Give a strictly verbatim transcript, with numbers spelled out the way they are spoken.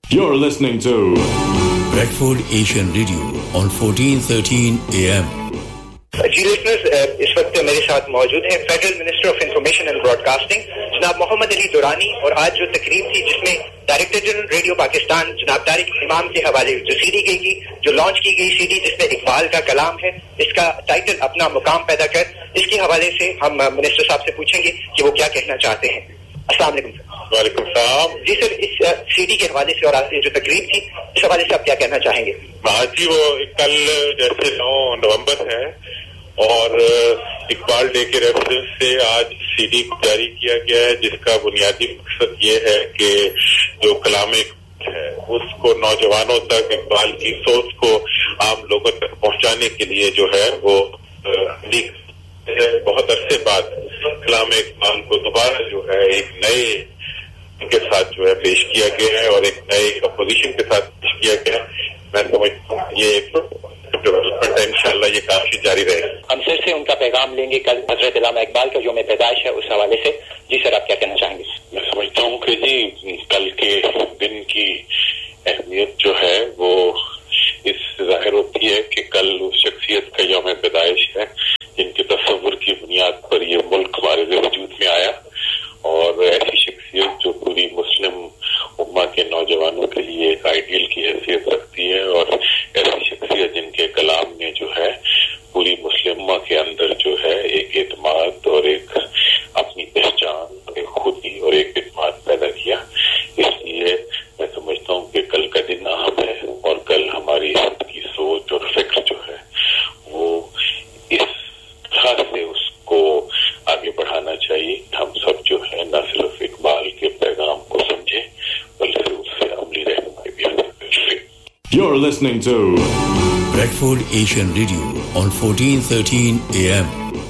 You're listening to Bradford Asian Radio on fourteen thirteen A M. Ji listeners, इस वक्त मेरे साथ मौजूद हैं federal minister of information and broadcasting जनाब मोहम्मद अली दुरानी, और आज जो तकरीब थी जिसमें डायरेक्टर जनरल रेडियो पाकिस्तान जनाब तारिक इमाम के हवाले जो सीडी गई की जो लॉन्च की गई सीडी जिसमें इकबाल का कलाम है, इसका टाइटल अपना मुकाम पैदा कर, इसके हवाले से हम मिनिस्टर साहब से पूछेंगे कि वो क्या कहना चाहते हैं। अस्सलाम वालेकुम सर। वालेकुम सलाम। जी सर, इस सीडी के हवाले से और आज की जो तकरीब थी इस हवाले से आप क्या कहना चाहेंगे? आज जी वो कल जैसे नौ नवंबर है और इकबाल डे के रेफरेंस से आज सीडी को जारी किया गया है, जिसका बुनियादी मकसद ये है कि जो कलाम है उसको नौजवानों तक, इकबाल की सोच को आम लोगों तक पहुंचाने के लिए जो है वो बहुत अरसे बाद कलाम इकबाल को दोबारा जो है एक नए के साथ जो है पेश किया गया है और एक नए अपोजिशन के साथ पेश किया गया है। मैं समझता हूँ ये एक डेवलपमेंट है, इंशाल्लाह ये काफी जारी रहेगा। हम सर से उनका पैगाम लेंगे कल हजरत अल्लामा इकबाल का यौम पैदाइश है, उस हवाले से। जी सर, आप क्या कहना चाहेंगे? मैं समझता हूँ कि जी कल के दिन की अहमियत जो है वो इस जाहिर होती है कि कल उस शख्सियत का यौम पैदाइश है जिनके तस्वुर की बुनियाद पर ये मुल्क हमारे वजूद में आया, और ऐसी शख्सियत जो पूरी मुस्लिम उम्मा के नौजवानों के लिए एक आइडियल की हैसियत रखती है, और ऐसी शख्सियत जिनके कलाम ने जो है पूरी मुस्लिम उम्मा के अंदर जो है एक एतमाद और एक अपनी पहचान, एक खुदी और एक एतमाद पैदा किया। इसलिए मैं समझता हूँ कि कल का दिन अहम है और कल हमारी सबकी सोच और फिक्र जो है वो इस तरह से उसको आगे बढ़ाना चाहिए। हम सब जो है न सिर्फ इकबाल के पैगाम को समझे बल्कि उससे अमली रहनुमाई भी हासिल करें। You're listening to Bradford Asian Radio on fourteen thirteen A M.